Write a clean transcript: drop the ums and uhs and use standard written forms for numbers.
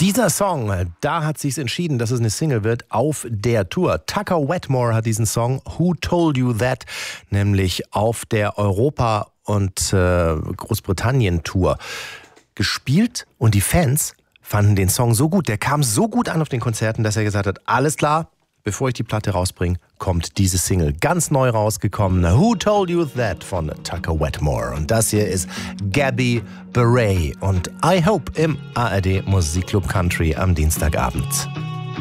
Dieser Song, da hat sich's entschieden, dass es eine Single wird auf der Tour. Tucker Wetmore hat diesen Song Who Told You That nämlich auf der Europa- und Großbritannien-Tour gespielt und die Fans fanden den Song so gut, der kam so gut an auf den Konzerten, dass er gesagt hat, alles klar, bevor ich die Platte rausbringe, kommt diese Single. Ganz neu rausgekommen, Who Told You That von Tucker Wetmore. Und das hier ist Gabby Beret und I Hope im ARD Musikclub Country am Dienstagabend.